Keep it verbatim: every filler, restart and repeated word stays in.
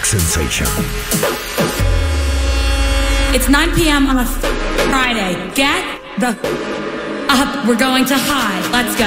sensation. It's nine p.m. on a Friday. Get the up. We're going to high. Let's go.